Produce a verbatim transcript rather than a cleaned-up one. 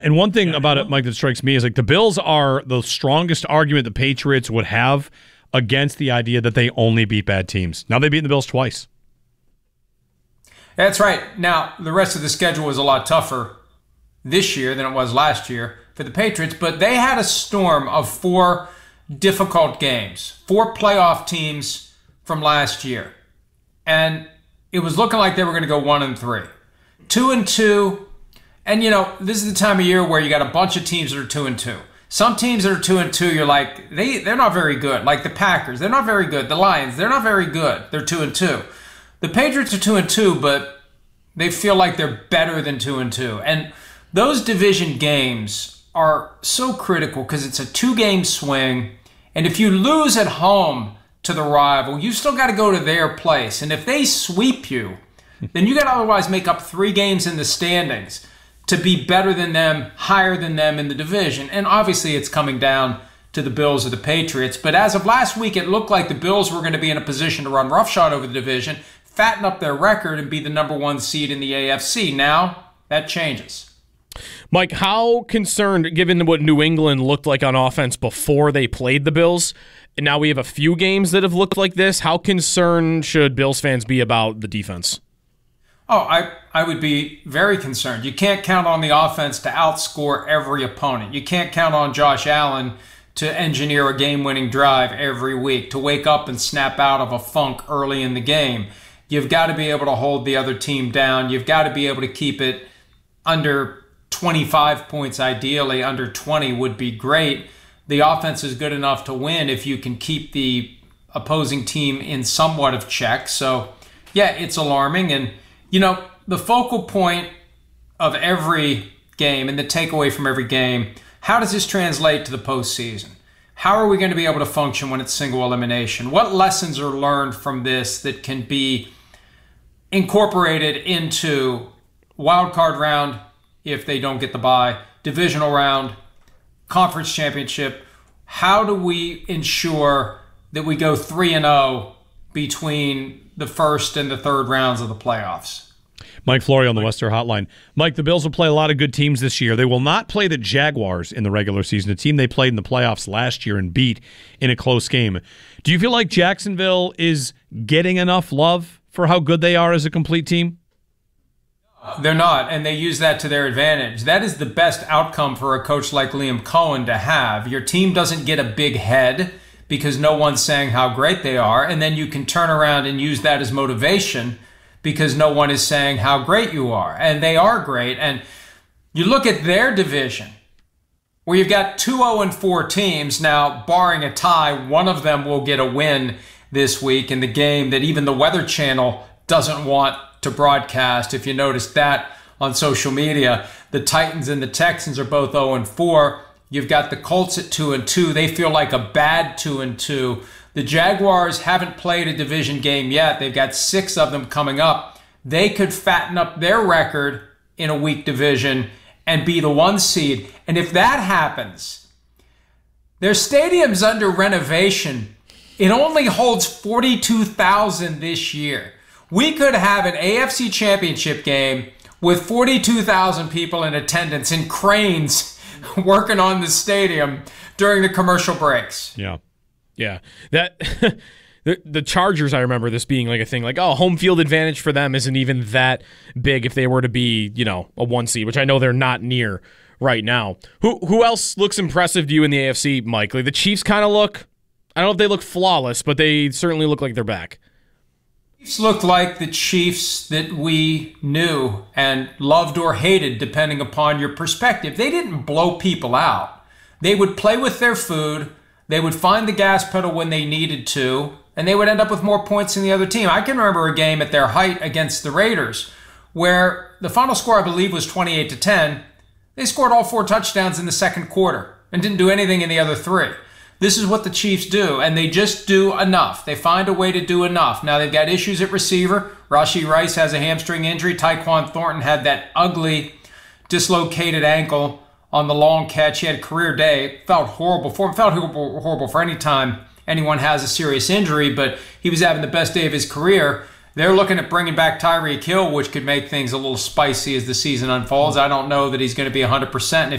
And one thing about it, Mike, that strikes me is like the Bills are the strongest argument the Patriots would have against the idea that they only beat bad teams. Now they beat the Bills twice. That's right. Now, the rest of the schedule was a lot tougher this year than it was last year for the Patriots, but they had a storm of four difficult games, four playoff teams from last year. And it was looking like they were going to go one and three. Two and two. And, you know, this is the time of year where you got a bunch of teams that are two and two. Some teams that are two and two, you're like, they, they're not very good. Like the Packers, they're not very good. The Lions, they're not very good. They're two and two. The Patriots are two and two, but they feel like they're better than two and two. And those division games are so critical because it's a two-game swing. And if you lose at home to the rival, you still got to go to their place. And if they sweep you, then you got to otherwise make up three games in the standings to be better than them, higher than them in the division. And obviously it's coming down to the Bills or the Patriots. But as of last week, it looked like the Bills were going to be in a position to run roughshod over the division, fatten up their record, and be the number one seed in the A F C. Now, that changes. Mike, how concerned, given what New England looked like on offense before they played the Bills, and now we have a few games that have looked like this, how concerned should Bills fans be about the defense? Oh, I, I would be very concerned. You can't count on the offense to outscore every opponent. You can't count on Josh Allen to engineer a game-winning drive every week, to wake up and snap out of a funk early in the game. You've got to be able to hold the other team down. You've got to be able to keep it under twenty-five points, ideally. Under twenty would be great. The offense is good enough to win if you can keep the opposing team in somewhat of check. So, yeah, it's alarming. And you know, the focal point of every game and the takeaway from every game, how does this translate to the postseason? How are we going to be able to function when it's single elimination? What lessons are learned from this that can be incorporated into wild card round if they don't get the bye, divisional round, conference championship? How do we ensure that we go three and oh between the first and the third rounds of the playoffs? Mike Flory on the Wester Hotline. Mike, the Bills will play a lot of good teams this year. They will not play the Jaguars in the regular season, a team they played in the playoffs last year and beat in a close game. Do you feel like Jacksonville is getting enough love for how good they are as a complete team? They're not, and they use that to their advantage. That is the best outcome for a coach like Liam Cohen to have. Your team doesn't get a big head because no one's saying how great they are, and then you can turn around and use that as motivation because no one is saying how great you are. And they are great. And you look at their division, where you've got two oh and four teams. Now, barring a tie, one of them will get a win this week in the game that even the Weather Channel doesn't want to broadcast. If you noticed that on social media, the Titans and the Texans are both oh and four. You've got the Colts at two and two. They feel like a bad two and two. The Jaguars haven't played a division game yet. They've got six of them coming up. They could fatten up their record in a weak division and be the one seed. And if that happens, their stadium's under renovation. It only holds forty-two thousand this year. We could have an A F C championship game with forty-two thousand people in attendance and cranes working on the stadium during the commercial breaks. Yeah. Yeah. That the, the Chargers, I remember this being like a thing like, oh, home field advantage for them isn't even that big if they were to be, you know, a one seed, which I know they're not near right now. Who who else looks impressive to you in the A F C, Mike? Like the Chiefs kind of look, I don't know if they look flawless, but they certainly look like they're back. Chiefs looked like the Chiefs that we knew and loved or hated, depending upon your perspective. They didn't blow people out. They would play with their food. They would find the gas pedal when they needed to, and they would end up with more points than the other team. I can remember a game at their height against the Raiders where the final score, I believe, was twenty-eight to ten. They scored all four touchdowns in the second quarter and didn't do anything in the other three. This is what the Chiefs do, and they just do enough. They find a way to do enough. Now, they've got issues at receiver. Rashee Rice has a hamstring injury. Tyquan Thornton had that ugly, dislocated ankle on the long catch. He had a career day. Felt horrible for him. Felt horrible, horrible for any time anyone has a serious injury, but he was having the best day of his career. They're looking at bringing back Tyreek Hill, which could make things a little spicy as the season unfolds. I don't know that he's going to be one hundred percent. And if